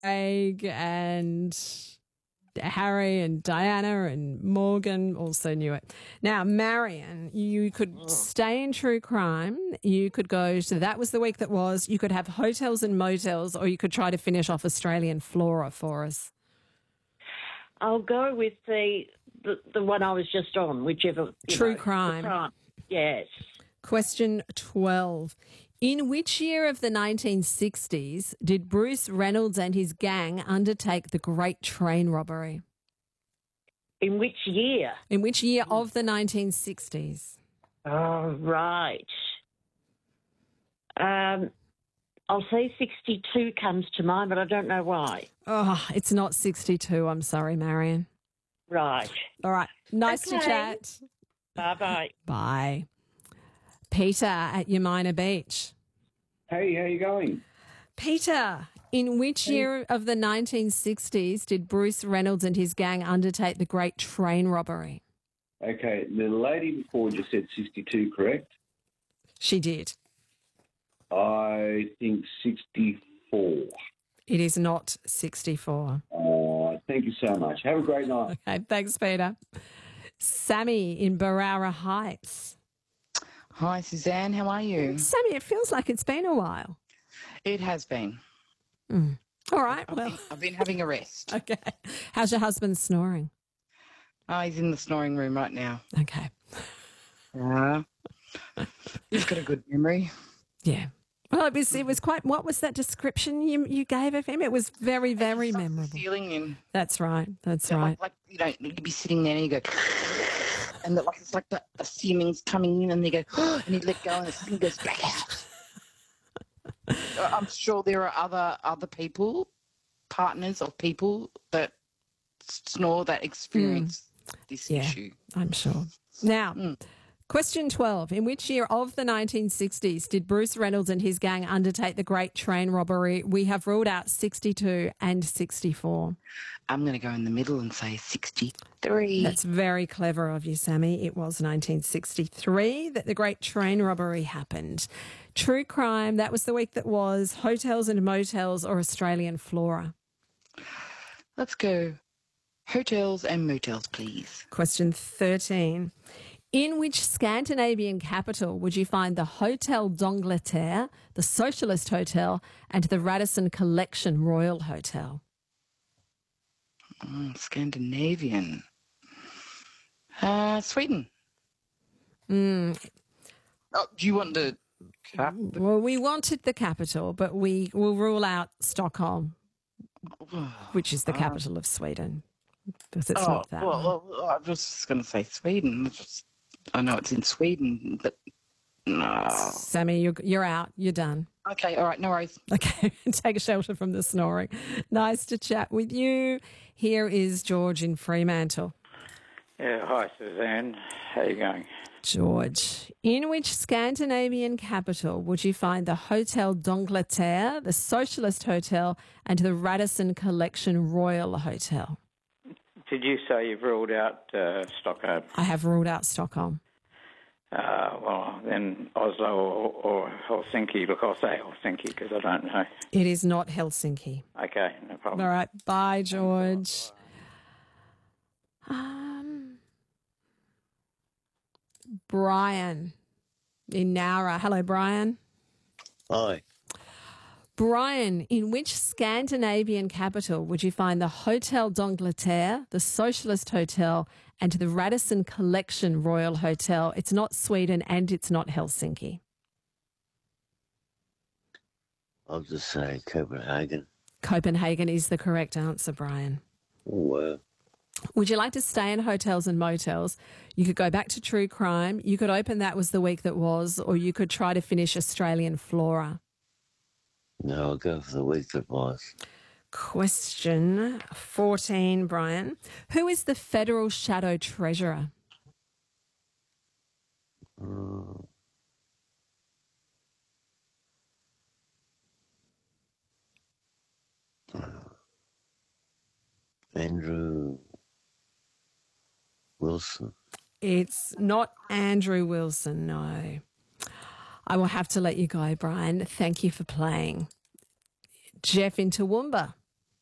Craig and Harry and Diana and Morgan also knew it. Now, Marion, you could stay in true crime. You could go to That Was the Week That Was. You could have hotels and motels, or you could try to finish off Australian flora for us. I'll go with the one I was just on, whichever. True crime. Yes. Question 12. In which year of the 1960s did Bruce Reynolds and his gang undertake the Great Train Robbery? In which year? In which year of the 1960s? Oh, right. I'll say 62 comes to mind, but I don't know why. Oh, it's not 62. I'm sorry, Marion. Right. All right. Nice to chat. Bye-bye. Bye. Peter at Yamina Beach. Hey, how you going? Peter, in which year of the 1960s did Bruce Reynolds and his gang undertake the Great Train Robbery? Okay, the lady before just said 62, correct? She did. I think 64. It is not 64. Thank you so much. Have a great night. Okay, thanks, Peter. Sammy in Barara Heights. Hi, Suzanne. How are you? Sammy, it feels like it's been a while. It has been. All right, I've been having a rest. Okay. How's your husband snoring? Oh, he's in the snoring room right now. Okay. Yeah. He's got a good memory. Yeah. Well, it was quite. What was that description you gave of him? It was very, very memorable. Feeling him. That's right. That's So right. Like you'd be sitting there and you go, and it's like the semen's coming in, and they go, and he'd let go, and the semen goes back out. I'm sure there are other people, partners of people that snore that experience this issue. I'm sure. Now, question 12. In which year of the 1960s did Bruce Reynolds and his gang undertake the Great Train Robbery? We have ruled out 62 and 64. I'm going to go in the middle and say 63. That's very clever of you, Sammy. It was 1963 that the Great Train Robbery happened. True crime, that was the week that was. Hotels and motels or Australian flora? Let's go hotels and motels, please. Question 13. In which Scandinavian capital would you find the Hotel d'Angleterre, the Socialist Hotel, and the Radisson Collection Royal Hotel? Scandinavian. Sweden. Mm. Oh, do you want the capital? Well, we wanted the capital, but we will rule out Stockholm, which is the capital of Sweden. Because it's not that one. Well, I was just going to say Sweden. I know it's in Sweden, but no. Sammy, you're out. You're done. Okay, all right, no worries. Okay, take a shelter from the snoring. Nice to chat with you. Here is George in Fremantle. Yeah, hi, Suzanne. How you going? George, in which Scandinavian capital would you find the Hotel d'Angleterre, the Socialist Hotel, and the Radisson Collection Royal Hotel? Did you say you've ruled out Stockholm? I have ruled out Stockholm. Well, then Oslo or Helsinki. Look, I'll say Helsinki because I don't know. It is not Helsinki. Okay, no problem. All right. Bye, George. Brian in Nowra. Hello, Brian. Hi. Brian, in which Scandinavian capital would you find the Hotel d'Angleterre, the Socialist Hotel, and the Radisson Collection Royal Hotel? It's not Sweden and it's not Helsinki. I'll just say Copenhagen. Copenhagen is the correct answer, Brian. Oh, wow. Would you like to stay in hotels and motels? You could go back to true crime. You could open That Was the Week That Was, or you could try to finish Australian flora. No, I'll go for the week that was. Question 14, Brian. Who is the federal shadow treasurer? Andrew Wilson. It's not Andrew Wilson, no. I will have to let you go, Brian. Thank you for playing. Jeff in Toowoomba.